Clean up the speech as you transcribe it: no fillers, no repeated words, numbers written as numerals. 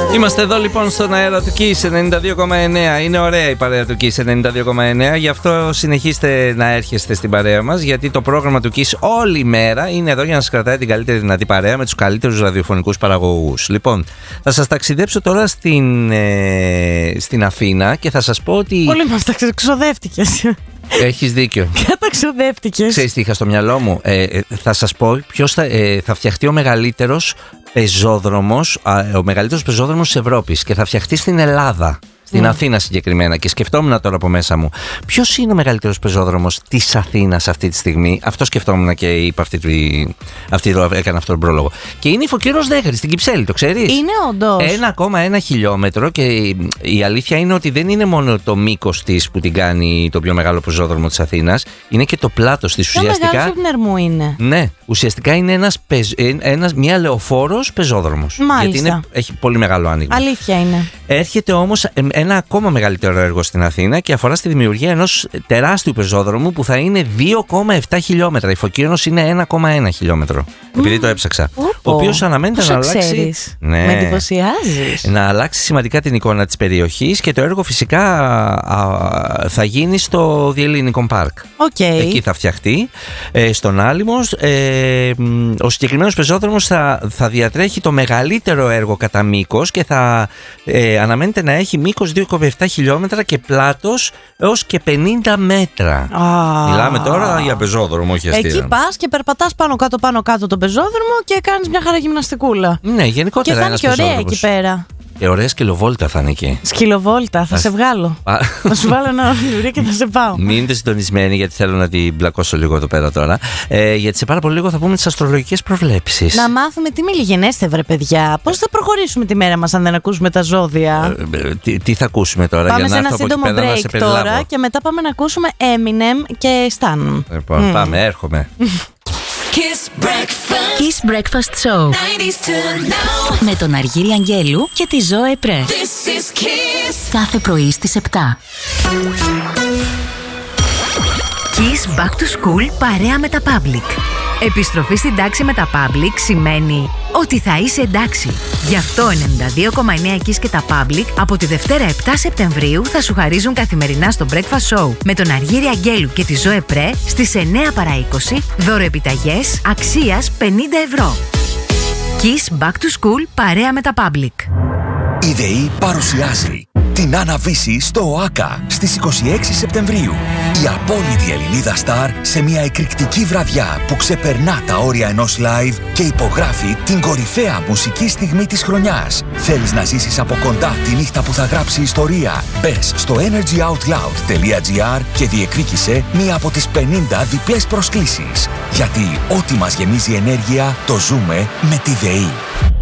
Είμαστε εδώ λοιπόν στον αέρα του Kiss 92,9. Είναι ωραία η παρέα του Kiss 92,9. Γι' αυτό συνεχίστε να έρχεστε στην παρέα μας, γιατί το πρόγραμμα του Kiss όλη μέρα είναι εδώ για να σας κρατάει την καλύτερη δυνατή παρέα με τους καλύτερους ραδιοφωνικούς παραγωγούς. Λοιπόν, θα σας ταξιδέψω τώρα στην Αθήνα και θα σας πω ότι... Πολύ μας ξοδεύτηκες. Έχεις δίκιο. Καταξοδεύτηκες. Ξέρεις τι είχα στο μυαλό μου? Θα σας πω ποιος θα φτιαχτεί ο μεγαλύτερος πεζόδρομος, ο μεγαλύτερος πεζόδρομος της Ευρώπης, και θα φτιαχτεί στην Ελλάδα. Στην Αθήνα συγκεκριμένα. Και σκεφτόμουν τώρα από μέσα μου, ποιος είναι ο μεγαλύτερος πεζόδρομος της Αθήνας αυτή τη στιγμή? Αυτό σκεφτόμουν και είπα έκανα αυτόν τον πρόλογο. Και είναι η Φωκίρος Δέγρη στην Κυψέλη, το ξέρεις? Είναι όντως 1,1 χιλιόμετρο, και η αλήθεια είναι ότι δεν είναι μόνο το μήκος της που την κάνει το πιο μεγάλο πεζόδρομο της Αθήνας, είναι και το πλάτος της. Ουσιαστικά. Μεγάλος από την Ερμού είναι. Ναι, ουσιαστικά είναι μια λεωφόρος πεζόδρομος. Μάλιστα. Γιατί έχει πολύ μεγάλο άνοιγμα. Αλήθεια είναι. Έρχεται όμως ένα ακόμα μεγαλύτερο έργο στην Αθήνα και αφορά στη δημιουργία ενός τεράστιου πεζόδρομου που θα είναι 2,7 χιλιόμετρα. Η Φωκίρος είναι 1,1 χιλιόμετρο. Επειδή το έψαξα. Ο οποίος αναμένεται να αλλάξει. Ναι. Με εντυπωσιάζεις. Να αλλάξει σημαντικά την εικόνα της περιοχής, και το έργο φυσικά θα γίνει στο Διελλήνικον Πάρκ. Εκεί θα φτιαχτεί, στον Άλυμος. Ο συγκεκριμένος πεζόδρομος θα διατρέχει το μεγαλύτερο έργο κατά μήκος και θα αναμένεται να έχει μήκος 2,7 χιλιόμετρα και πλάτος έως και 50 μέτρα. Μιλάμε τώρα για πεζόδρομο, όχι αστεία. Εκεί πας και περπατάς πάνω κάτω τον πεζόδρομο και κάνεις μια χαρά γυμναστικούλα. Ναι, γενικότερα. Και θα είναι και ωραία εκεί πέρα. Και ωραία σκυλοβόλτα θα είναι εκεί. Σκυλοβόλτα, θα σε βγάλω. Θα σου βάλω ένα λουρί και θα σε πάω. Μείνετε συντονισμένοι, γιατί θέλω να την μπλακώσω λίγο εδώ πέρα τώρα. Γιατί σε πάρα πολύ λίγο θα πούμε τις αστρολογικές προβλέψεις. Να μάθουμε τι μιλιγενέστε, βρε παιδιά. Πώς θα προχωρήσουμε τη μέρα μας αν δεν ακούσουμε τα ζώδια? Τι θα ακούσουμε τώρα? Πάμε για σε να ένα σύντομο break τώρα και μετά πάμε να ακούσουμε Eminem και Stan. Λοιπόν, πάμε, έρχομαι. Kiss Breakfast Show με τον Αργύρη Αγγέλου και τη Ζωέ Πρέ. Κάθε πρωί στις 7. Kiss Back to School παρέα με τα Public. Επιστροφή στην τάξη με τα Public σημαίνει ότι θα είσαι εντάξει. Γι' αυτό 92,9 Kiss και τα Public από τη Δευτέρα 7 Σεπτεμβρίου θα σου χαρίζουν καθημερινά στο Breakfast Show με τον Αργύρη Αγγέλου και τη Ζωέ Πρέ στις 9 παρά 20 δωροεπιταγές αξίας 50 ευρώ. Kiss Back to School παρέα με τα Public. Η ΔΕΗ παρουσιάζει την Άννα Βύση στο ΟΑΚΑ στις 26 Σεπτεμβρίου. Η απόλυτη Ελληνίδα στάρ σε μια εκρηκτική βραδιά που ξεπερνά τα όρια ενός live και υπογράφει την κορυφαία μουσική στιγμή της χρονιάς. Θέλεις να ζήσεις από κοντά τη νύχτα που θα γράψει ιστορία? Μπες στο energyoutloud.gr και διεκδίκησε μία από τις 50 διπλές προσκλήσεις. Γιατί ό,τι μας γεμίζει ενέργεια το ζούμε με τη ΔΕΗ.